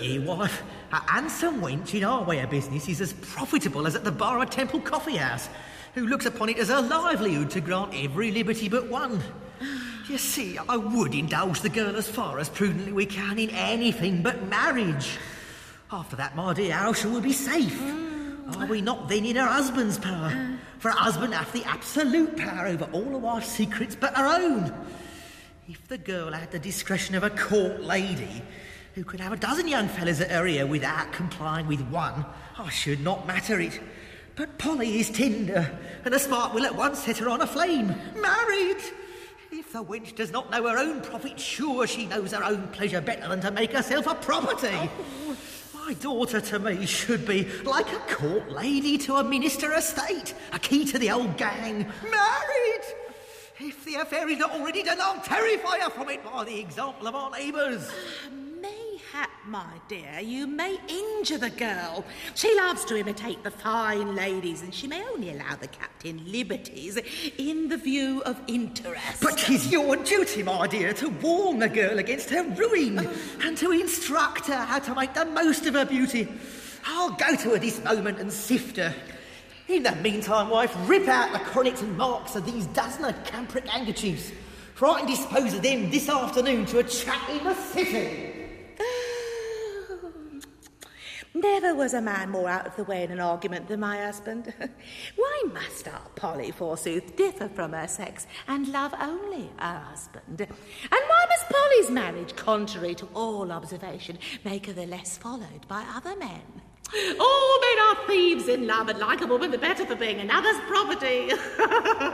ye, wife. A handsome wench in our way of business is as profitable as at the bar of Temple Coffee House, who looks upon it as a livelihood to grant every liberty but one. You see, I would indulge the girl as far as prudently we can in anything but marriage. After that, my dear, how shall we be safe? Are we not then in her husband's power? For her husband hath the absolute power over all of our secrets but her own. If the girl had the discretion of a court lady, who could have a dozen young fellas at her ear without complying with one, I should not matter it. But Polly is tender, and a spark will at once set her on a flame. Married! If the wench does not know her own profit, sure she knows her own pleasure better than to make herself a property. My daughter to me should be like a court lady to a minister of state, a key to the old gang. Married! If the affair is not already done, I'll terrify her from it by the example of our neighbours. Mayhap, my dear, you may injure the girl. She loves to imitate the fine ladies, and she may only allow the captain liberties in the view of interest. But 'tis your duty, my dear, to warn the girl against her ruin, and to instruct her how to make the most of her beauty. I'll go to her this moment and sift her. In the meantime, wife, rip out the coronets and marks of these dozen of cambric handkerchiefs, for I can dispose of them this afternoon to a chap in the city. Never was a man more out of the way in an argument than my husband. Why must our Polly, forsooth, differ from her sex and love only her husband? And why must Polly's marriage, contrary to all observation, make her the less followed by other men? All men are thieves in love, and like a woman the better for being another's property.